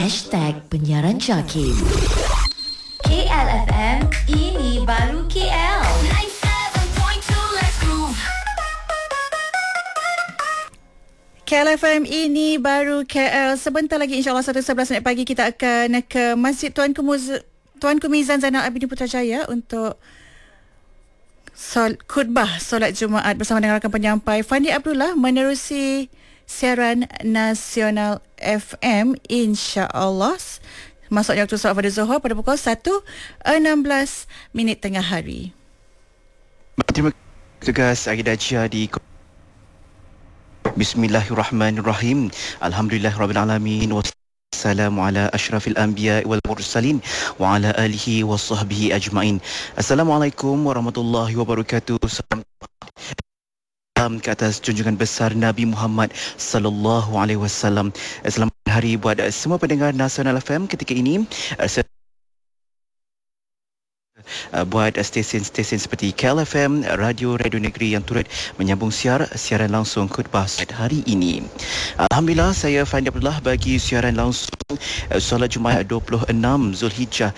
#penyiaran JAKIM. KLFM, ini baru KL. 97.2, let's groove. KLFM, ini baru KL. Sebentar lagi insyaAllah 1:11 pagi kita akan ke Masjid Tuanku Mizan Zainal Abidin Putrajaya untuk khutbah solat Jumaat bersama dengan rakan penyampai Fandi Abdullah menerusi siaran nasional FM insya-Allah. Masuknya waktu solat pada Zuhur pada pukul 1:16 tengah hari. Terima kasih tugas Aida Chia di Bismillahirrahmanirrahim. Alhamdulillahirabbil alamin. Assalamu ala asyrafil anbiya wal mursalin wa ala alihi wa sahbihi ajma'in. Assalamualaikum warahmatullahi wabarakatuh. Salam ke atas junjungan besar Nabi Muhammad sallallahu alaihi wasallam. Selamat hari buat semua pendengar Nasional FM ketika ini. Buat stesen-stesen seperti KLFM, Radio Negeri yang turut menyambung siaran langsung khutbah hari ini. Alhamdulillah, saya Fandi Abdullah bagi siaran langsung solat Jumaat 26 Zulhijjah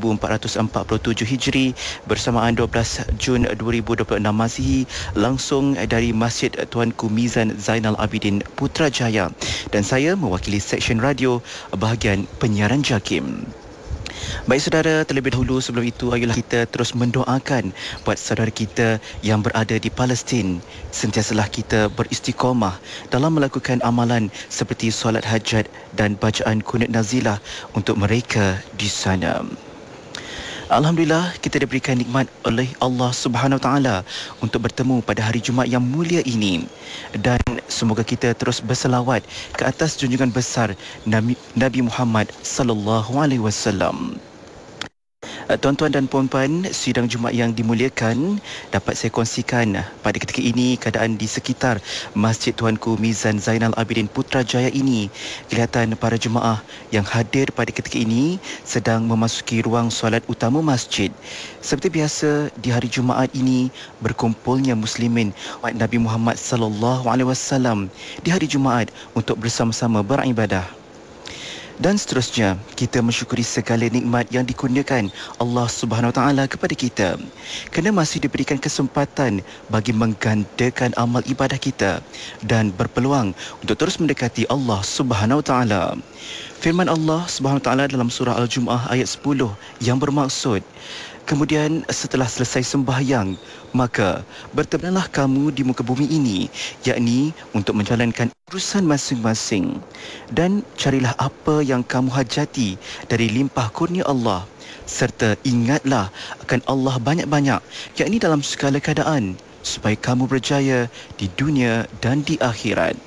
1447 Hijri bersamaan 12 Jun 2026 Masihi, langsung dari Masjid Tuanku Mizan Zainal Abidin Putrajaya, dan saya mewakili seksyen radio bahagian penyiaran JAKIM. Baik saudara, terlebih dahulu sebelum itu ayolah kita terus mendoakan buat saudara kita yang berada di Palestin. Sentiasalah kita beristiqamah dalam melakukan amalan seperti solat hajat dan bacaan kunut nazilah untuk mereka di sana. Alhamdulillah, kita diberikan nikmat oleh Allah Subhanahu Wa Taala untuk bertemu pada hari Jumaat yang mulia ini, dan semoga kita terus berselawat ke atas junjungan besar Nabi Muhammad sallallahu alaihi wasallam. Tuan-tuan dan puan-puan, sidang Jumaat yang dimuliakan, dapat saya kongsikan pada ketika ini keadaan di sekitar Masjid Tuanku Mizan Zainal Abidin Putrajaya ini. Kelihatan para jemaah yang hadir pada ketika ini sedang memasuki ruang solat utama masjid. Seperti biasa, di hari Jumaat ini berkumpulnya muslimin umat Nabi Muhammad sallallahu alaihi wasallam di hari Jumaat untuk bersama-sama beribadah. Dan seterusnya, kita mensyukuri segala nikmat yang dikurniakan Allah Subhanahu Wa Taala kepada kita, kerana masih diberikan kesempatan bagi menggandakan amal ibadah kita dan berpeluang untuk terus mendekati Allah Subhanahu Wa Taala. Firman Allah Subhanahu Wa Taala dalam surah Al-Jumu'ah ayat 10 yang bermaksud, kemudian setelah selesai sembahyang, maka bertebaranlah kamu di muka bumi ini, yakni untuk menjalankan urusan masing-masing, dan carilah apa yang kamu hajati dari limpah kurnia Allah, serta ingatlah akan Allah banyak-banyak, yakni dalam segala keadaan, supaya kamu berjaya di dunia dan di akhirat.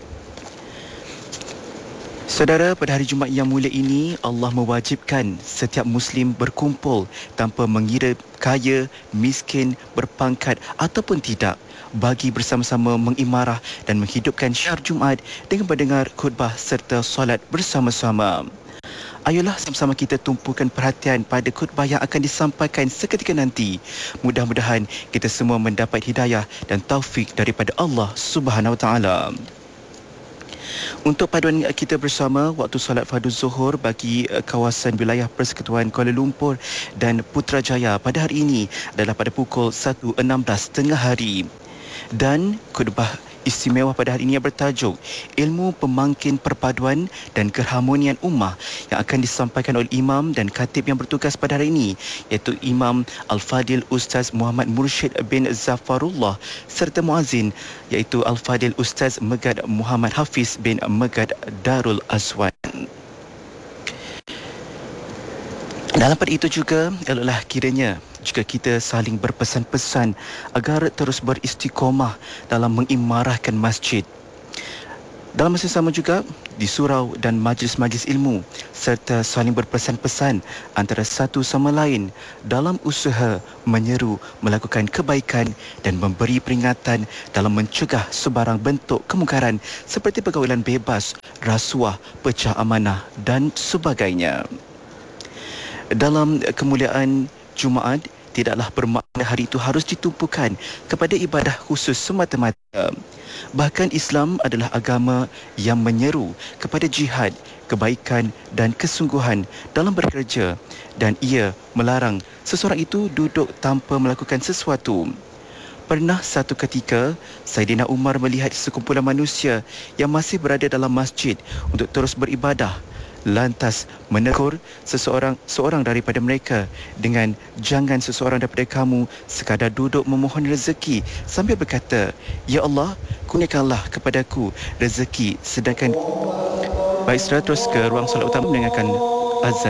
Saudara, pada hari Jumaat yang mulia ini, Allah mewajibkan setiap Muslim berkumpul tanpa mengira kaya, miskin, berpangkat ataupun tidak, bagi bersama-sama mengimarah dan menghidupkan syiar Jumaat dengan mendengar khutbah serta solat bersama-sama. Ayolah sama-sama kita tumpukan perhatian pada khutbah yang akan disampaikan seketika nanti. Mudah-mudahan kita semua mendapat hidayah dan taufik daripada Allah Subhanahu Wa Taala. Untuk paduan kita bersama waktu solat fardu Zuhur bagi kawasan wilayah Persekutuan Kuala Lumpur dan Putrajaya pada hari ini adalah pada pukul 1:16 tengah hari. Dan khutbah istimewa pada hari ini yang bertajuk Ilmu Pemangkin Perpaduan dan Keharmonian Ummah yang akan disampaikan oleh Imam dan Khatib yang bertugas pada hari ini, iaitu Imam Al-Fadil Ustaz Muhammad Mursyid bin Zafarullah, serta muazzin iaitu Al-Fadil Ustaz Megad Muhammad Hafiz bin Megad Darul Azwan. Dalam pada itu juga, eloklah kiranya jika kita saling berpesan-pesan agar terus beristiqamah dalam mengimarahkan masjid. Dalam masa sama juga, di surau dan majlis-majlis ilmu, serta saling berpesan-pesan antara satu sama lain dalam usaha menyeru melakukan kebaikan dan memberi peringatan dalam mencegah sebarang bentuk kemungkaran seperti pergaulan bebas, rasuah, pecah amanah dan sebagainya. Dalam kemuliaan Jumaat, tidaklah bermakna hari itu harus ditumpukan kepada ibadah khusus semata-mata. Bahkan Islam adalah agama yang menyeru kepada jihad, kebaikan dan kesungguhan dalam bekerja, dan ia melarang seseorang itu duduk tanpa melakukan sesuatu. Pernah satu ketika, Saidina Umar melihat sekumpulan manusia yang masih berada dalam masjid untuk terus beribadah. Lantas menegur seorang daripada mereka dengan, "Jangan seseorang daripada kamu sekadar duduk memohon rezeki," sambil berkata, "Ya Allah, kurniakanlah kepadaku rezeki sedangkan..." Baik, setelah terus ke ruang solat utama mendengarkan azan.